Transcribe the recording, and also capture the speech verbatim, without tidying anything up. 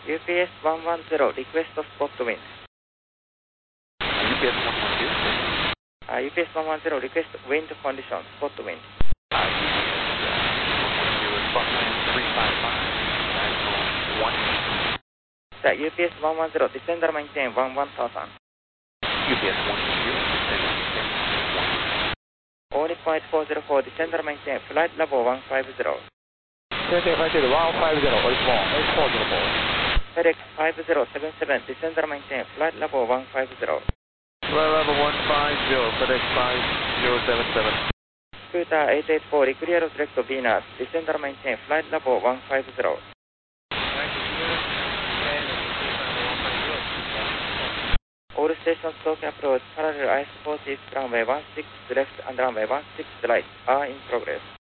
ユーピーエスいちいちゼロ request spot wind. U P S one one zero. Uh, ユーピーエスいちいちゼロ request wind condition, spot wind. Uh, one one zero, spot wind three five five, diagonal one. じゃあ ユーピーエスいちいちゼロ descender maintain いちいちゼロ U P S one one zero, descender maintain one. All Nippon eight four zero four, descender maintain flight level one five zero. Maintain flight level one five zero, all Nippon eight four zero four. FedEx five zero seven seven, descender maintain flight level one five zero. Flight level one five zero, FedEx five zero seven seven. Scooter eight eight four, Recreate direct Venus, descender maintain flight level one five zero. All stations Tokyo approach, parallel I S forty runway one six left and runway one six right are in progress.